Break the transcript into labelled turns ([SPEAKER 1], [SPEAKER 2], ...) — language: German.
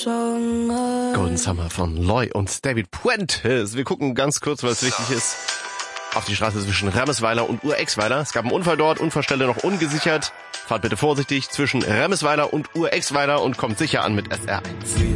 [SPEAKER 1] Golden Summer von Loy und David Puentes. Wir gucken ganz kurz, was wichtig ist, auf die Straße zwischen Ramesweiler und Urexweiler. Es gab einen Unfall dort, Unfallstelle noch ungesichert. Fahrt bitte vorsichtig zwischen Ramesweiler und Urexweiler und kommt sicher an mit SR1.